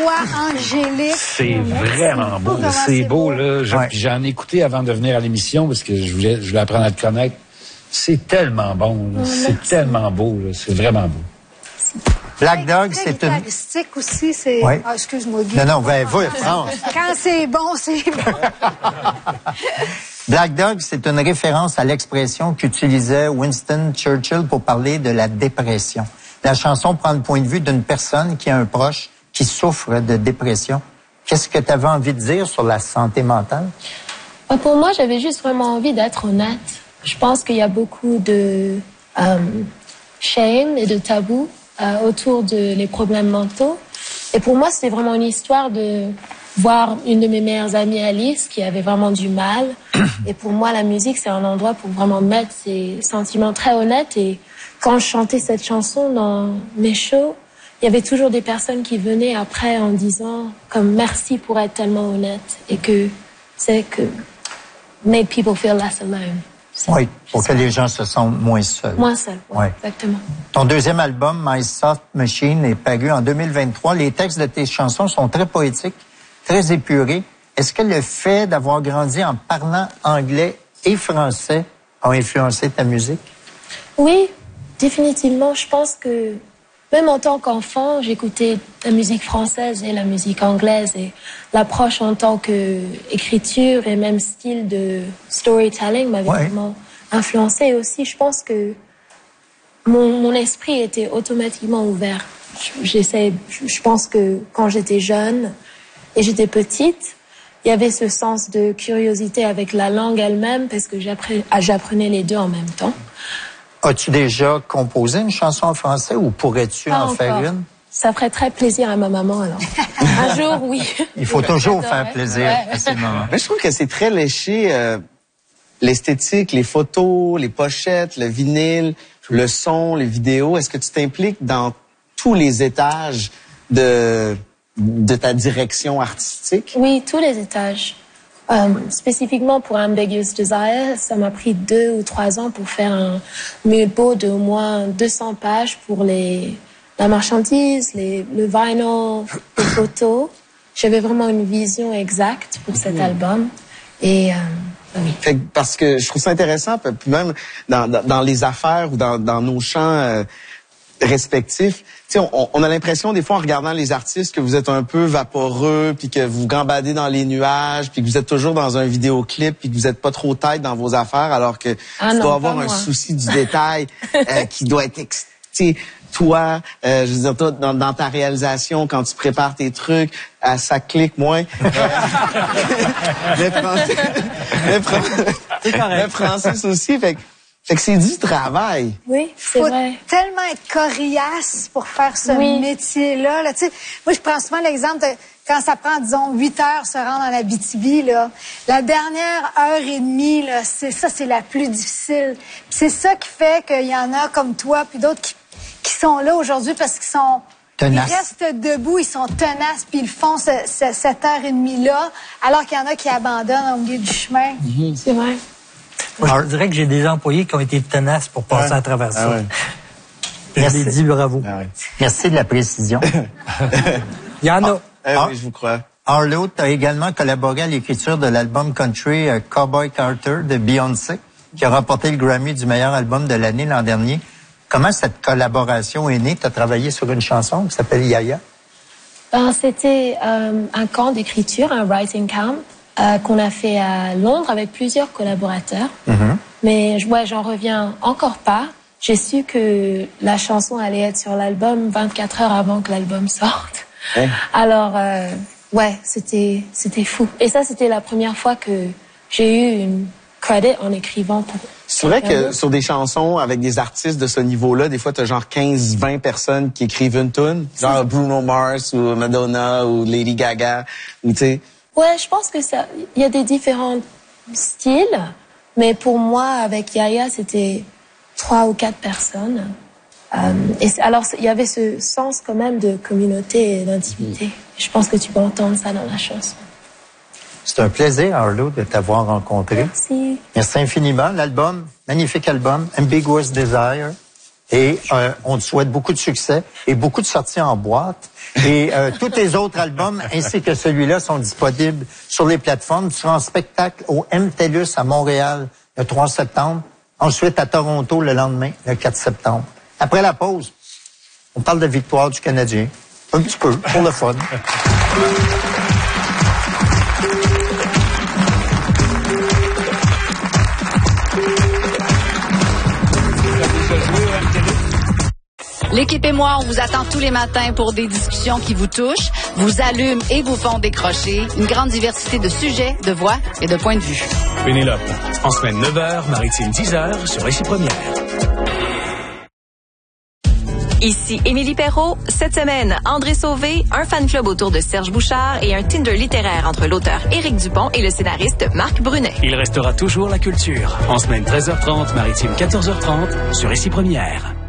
voix angélique. C'est vraiment beau. C'est beau, là. J'en ai écouté avant de venir à l'émission parce que je voulais apprendre à te connaître. C'est tellement bon. C'est tellement beau. C'est vraiment beau. Black Dog, c'est une... aussi, c'est... Ouais. Ah, excuse-moi, Guy. Non, France. Quand c'est bon, c'est bon. Black Dog, c'est une référence à l'expression qu'utilisait Winston Churchill pour parler de la dépression. La chanson prend le point de vue d'une personne qui a un proche qui souffre de dépression. Qu'est-ce que tu avais envie de dire sur la santé mentale? Pour moi, j'avais juste vraiment envie d'être honnête. Je pense qu'il y a beaucoup de shame et de tabous autour des problèmes mentaux. Et pour moi, c'était vraiment une histoire de voir une de mes meilleures amies, Alice, qui avait vraiment du mal. Et pour moi, la musique, c'est un endroit pour vraiment mettre ses sentiments très honnêtes. Et quand je chantais cette chanson dans mes shows, il y avait toujours des personnes qui venaient après en disant comme merci pour être tellement honnête et que c'est que made people feel less alone. Oui, pour que les gens se sentent moins seuls. Moins seuls, oui, exactement. Ton deuxième album, My Soft Machine, est paru en 2023. Les textes de tes chansons sont très poétiques, très épurés. Est-ce que le fait d'avoir grandi en parlant anglais et français a influencé ta musique? Oui, définitivement. Je pense que même en tant qu'enfant, j'écoutais la musique française et la musique anglaise et l'approche en tant qu'écriture et même style de storytelling m'avait vraiment influencé. Et aussi, je pense que mon esprit était automatiquement ouvert. Je pense que quand j'étais jeune et j'étais petite, il y avait ce sens de curiosité avec la langue elle-même parce que j'apprenais les deux en même temps. As-tu déjà composé une chanson en français ou pourrais-tu en faire une? Ça ferait très plaisir à ma maman, alors. Un jour, oui. Il faut toujours faire plaisir à ses mamans. Mais je trouve que c'est très léché, l'esthétique, les photos, les pochettes, le vinyle, le son, les vidéos. Est-ce que tu t'impliques dans tous les étages de ta direction artistique? Oui, tous les étages. Spécifiquement pour Ambiguous Desire, ça m'a pris 2 ou 3 ans pour faire un moodboard d'au moins 200 pages pour la marchandise, le vinyl, les photos. J'avais vraiment une vision exacte pour cet album. Et oui. Parce que je trouve ça intéressant, puis même dans les affaires ou dans nos champs respectifs, tu sais, on a l'impression des fois en regardant les artistes que vous êtes un peu vaporeux, puis que vous gambadez dans les nuages, puis que vous êtes toujours dans un vidéoclip, puis que vous êtes pas trop tête dans vos affaires, alors que tu dois avoir un souci du détail qui doit être toi, je veux dire, toi, dans ta réalisation, quand tu prépares tes trucs, ça clique moins. Mais Francis aussi, fait que c'est du travail. Oui, c'est vrai. Faut tellement être coriace pour faire ce métier-là. Là. Tu sais, moi, je prends souvent l'exemple de quand ça prend, disons, 8 heures se rendre en Abitibi, là. La dernière heure et demie, là, c'est la plus difficile. Puis c'est ça qui fait qu'il y en a comme toi, puis d'autres qui sont là aujourd'hui parce qu'ils sont... Tenace. Ils restent debout, ils sont tenaces, puis ils font cette heure et demie-là, alors qu'il y en a qui abandonnent au milieu du chemin. C'est vrai. Moi, je dirais que j'ai des employés qui ont été tenaces pour passer à travers ça. Je les dis bravo. Merci de la précision. Il y en a. Oui, je vous crois. Arlo, tu as également collaboré à l'écriture de l'album country Cowboy Carter de Beyoncé, qui a remporté le Grammy du meilleur album de l'année l'an dernier. Comment cette collaboration est née? Tu as travaillé sur une chanson qui s'appelle Yaya? C'était un camp d'écriture, un writing camp, qu'on a fait à Londres avec plusieurs collaborateurs. Mais j'en reviens encore pas. J'ai su que la chanson allait être sur l'album 24 heures avant que l'album sorte. Alors, c'était fou. Et ça, c'était la première fois que j'ai eu une credit en écrivant pour... C'est vrai que sur des chansons avec des artistes de ce niveau-là, des fois, t'as genre 15-20 personnes qui écrivent une tune, genre Bruno Mars ou Madonna ou Lady Gaga, ou tu sais... Ouais, je pense que il y a des différents styles, mais pour moi, avec Yaya, c'était 3 ou 4 personnes. Alors, il y avait ce sens quand même de communauté et d'intimité. Je pense que tu peux entendre ça dans la chanson. C'est un plaisir, Arlo, de t'avoir rencontré. Merci. Merci infiniment. L'album, magnifique album, Ambiguous Desire, Et on te souhaite beaucoup de succès et beaucoup de sorties en boîte. Et tous tes autres albums, ainsi que celui-là, sont disponibles sur les plateformes. Tu seras en spectacle au MTELUS à Montréal le 3 septembre. Ensuite, à Toronto le lendemain, le 4 septembre. Après la pause, on parle de victoire du Canadien. Un petit peu, pour le fun. L'équipe et moi, on vous attend tous les matins pour des discussions qui vous touchent, vous allument et vous font décrocher. Une grande diversité de sujets, de voix et de points de vue. Pénélope, en semaine 9h, Maritime 10h, sur Récit Première. Ici Émilie Perrault. Cette semaine, André Sauvé, un fan club autour de Serge Bouchard et un Tinder littéraire entre l'auteur Éric Dupont et le scénariste Marc Brunet. Il restera toujours la culture. En semaine 13h30, Maritime 14h30, sur Récit Première.